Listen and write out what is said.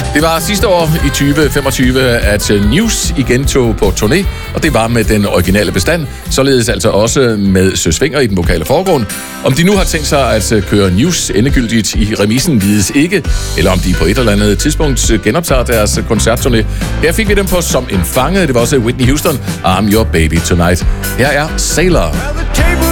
Det var sidste år i 2025, at News igen tog på turné, og det var med den originale bestand, således altså også med Søs Fenger i den vokale forgrund. Om de nu har tænkt sig at køre News endegyldigt i remisen, vides ikke, eller om de på et eller andet tidspunkt genoptager deres koncertturné. Her fik vi dem på Som en fange. Det var også Whitney Houston, I'm Your Baby Tonight. Her er Sailor.